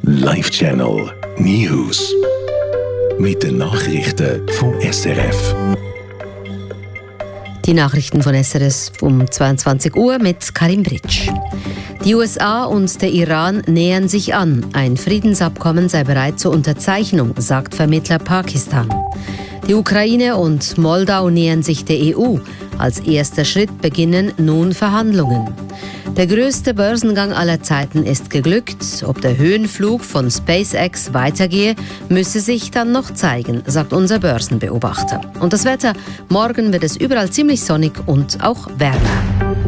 Live-Channel News. Mit den Nachrichten vom SRF. Die Nachrichten von SRF um 22 Uhr mit Karim Britsch. Die USA und der Iran nähern sich an. Ein Friedensabkommen sei bereit zur Unterzeichnung, sagt Vermittler Pakistan. Die Ukraine und Moldau nähern sich der EU. Als erster Schritt beginnen nun Verhandlungen. Der größte Börsengang aller Zeiten ist geglückt. Ob der Höhenflug von SpaceX weitergehe, müsse sich dann noch zeigen, sagt unser Börsenbeobachter. Und das Wetter: Morgen wird es überall ziemlich sonnig und auch wärmer.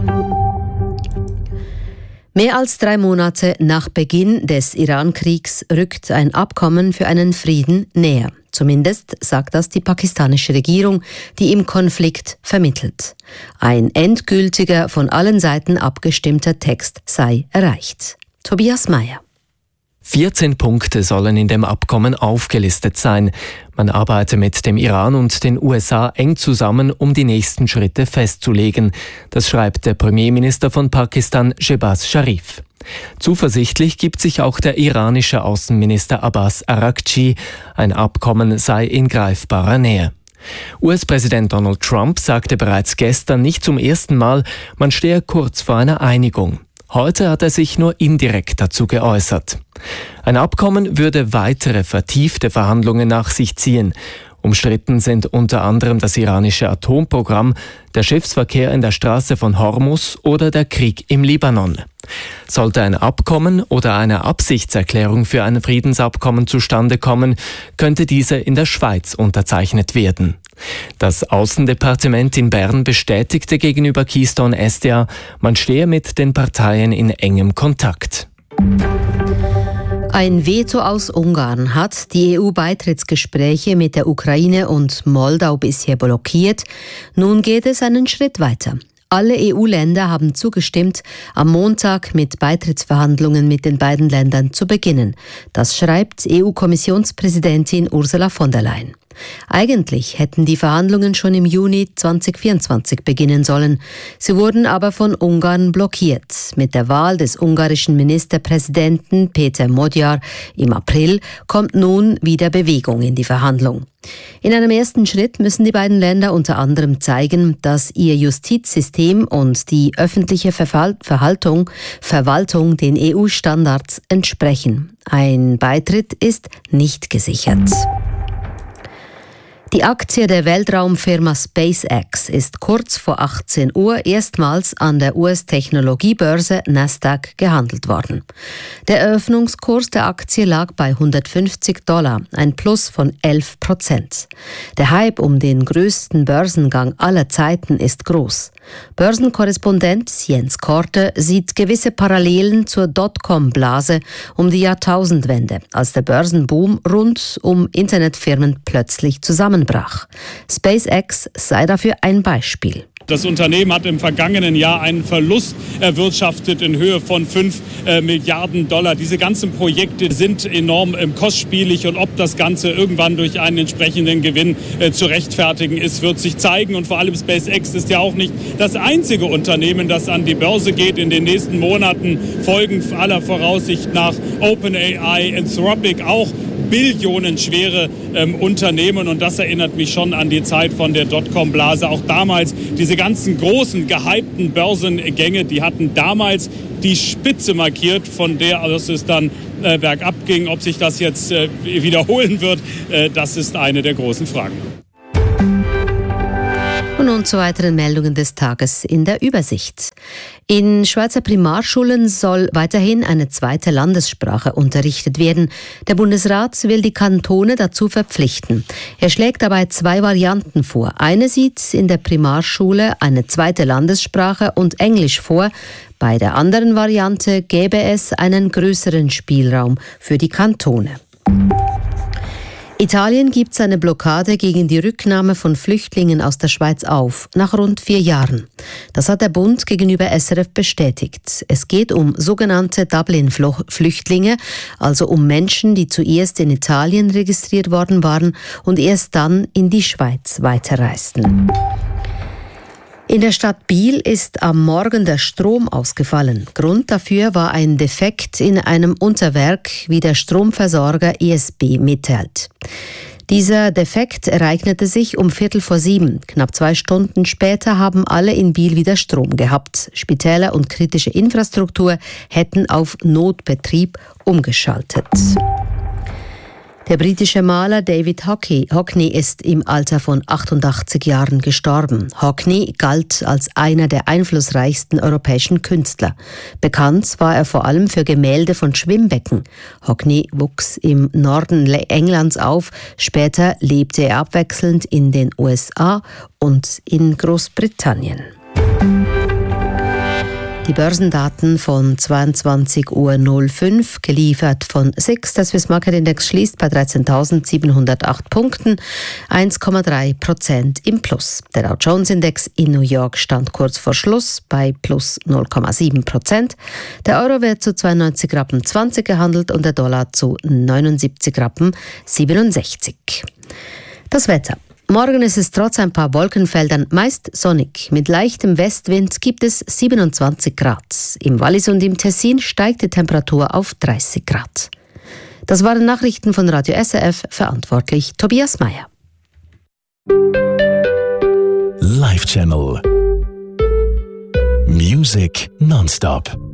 Mehr als 3 Monate nach Beginn des Iran-Kriegs rückt ein Abkommen für einen Frieden näher. Zumindest sagt das die pakistanische Regierung, die im Konflikt vermittelt. Ein endgültiger, von allen Seiten abgestimmter Text sei erreicht. Tobias Meyer. 14 Punkte sollen in dem Abkommen aufgelistet sein. Man arbeite mit dem Iran und den USA eng zusammen, um die nächsten Schritte festzulegen. Das schreibt der Premierminister von Pakistan, Shehbaz Sharif. Zuversichtlich gibt sich auch der iranische Außenminister Abbas Araghchi. Ein Abkommen sei in greifbarer Nähe. US-Präsident Donald Trump sagte bereits gestern nicht zum ersten Mal, man stehe kurz vor einer Einigung. Heute hat er sich nur indirekt dazu geäußert. Ein Abkommen würde weitere vertiefte Verhandlungen nach sich ziehen. Umstritten sind unter anderem das iranische Atomprogramm, der Schiffsverkehr in der Straße von Hormuz oder der Krieg im Libanon. Sollte ein Abkommen oder eine Absichtserklärung für ein Friedensabkommen zustande kommen, könnte diese in der Schweiz unterzeichnet werden. Das Außendepartement in Bern bestätigte gegenüber Keystone SDA, man stehe mit den Parteien in engem Kontakt. Ein Veto aus Ungarn hat die EU-Beitrittsgespräche mit der Ukraine und Moldau bisher blockiert. Nun geht es einen Schritt weiter. Alle EU-Länder haben zugestimmt, am Montag mit Beitrittsverhandlungen mit den beiden Ländern zu beginnen. Das schreibt EU-Kommissionspräsidentin Ursula von der Leyen. Eigentlich hätten die Verhandlungen schon im Juni 2024 beginnen sollen. Sie wurden aber von Ungarn blockiert. Mit der Wahl des ungarischen Ministerpräsidenten Péter Magyar im April kommt nun wieder Bewegung in die Verhandlung. In einem ersten Schritt müssen die beiden Länder unter anderem zeigen, dass ihr Justizsystem und die öffentliche Verwaltung den EU-Standards entsprechen. Ein Beitritt ist nicht gesichert. Die Aktie der Weltraumfirma SpaceX ist kurz vor 18 Uhr erstmals an der US-Technologiebörse Nasdaq gehandelt worden. Der Eröffnungskurs der Aktie lag bei $150, ein Plus von 11%. Der Hype um den größten Börsengang aller Zeiten ist groß. Börsenkorrespondent Jens Korte sieht gewisse Parallelen zur Dotcom-Blase um die Jahrtausendwende, als der Börsenboom rund um Internetfirmen plötzlich zusammenbrach. SpaceX sei dafür ein Beispiel. Das Unternehmen hat im vergangenen Jahr einen Verlust erwirtschaftet in Höhe von $5 Milliarden. Diese ganzen Projekte sind enorm kostspielig und ob das Ganze irgendwann durch einen entsprechenden Gewinn zu rechtfertigen ist, wird sich zeigen. Und vor allem SpaceX ist ja auch nicht das einzige Unternehmen, das an die Börse geht. In den nächsten Monaten folgen aller Voraussicht nach OpenAI, Anthropic, auch billionenschwere Unternehmen. Und das erinnert mich schon an die Zeit von der Dotcom-Blase. Auch damals diese ganzen großen, gehypten Börsengänge, die hatten damals die Spitze markiert, von der aus es dann bergab ging. Ob sich das jetzt wiederholen wird, das ist eine der großen Fragen. Und nun zu weiteren Meldungen des Tages in der Übersicht. In Schweizer Primarschulen soll weiterhin eine zweite Landessprache unterrichtet werden. Der Bundesrat will die Kantone dazu verpflichten. Er schlägt dabei 2 Varianten vor. Eine sieht in der Primarschule eine zweite Landessprache und Englisch vor. Bei der anderen Variante gäbe es einen größeren Spielraum für die Kantone. Italien gibt seine Blockade gegen die Rücknahme von Flüchtlingen aus der Schweiz auf, nach rund 4 Jahren. Das hat der Bund gegenüber SRF bestätigt. Es geht um sogenannte Dublin-Flüchtlinge, also um Menschen, die zuerst in Italien registriert worden waren und erst dann in die Schweiz weiterreisten. In der Stadt Biel ist am Morgen der Strom ausgefallen. Grund dafür war ein Defekt in einem Unterwerk, wie der Stromversorger ESB mitteilt. Dieser Defekt ereignete sich um 6:15. Knapp 2 Stunden später haben alle in Biel wieder Strom gehabt. Spitäler und kritische Infrastruktur hätten auf Notbetrieb umgeschaltet. Der britische Maler David Hockney ist im Alter von 88 Jahren gestorben. Hockney galt als einer der einflussreichsten europäischen Künstler. Bekannt war er vor allem für Gemälde von Schwimmbecken. Hockney wuchs im Norden Englands auf. Später lebte er abwechselnd in den USA und in Großbritannien. Die Börsendaten von 22:05 Uhr, geliefert von SIX. Der Swiss Market Index schließt bei 13.708 Punkten, 1,3% im Plus. Der Dow Jones Index in New York stand kurz vor Schluss bei plus 0,7%. Der Euro wird zu 92,20 Rappen gehandelt und der Dollar zu 79,67 Rappen. Das Wetter. Morgen ist es trotz ein paar Wolkenfeldern meist sonnig. Mit leichtem Westwind gibt es 27 Grad. Im Wallis und im Tessin steigt die Temperatur auf 30 Grad. Das waren Nachrichten von Radio SRF, verantwortlich Tobias Meyer. Live Channel. Music nonstop.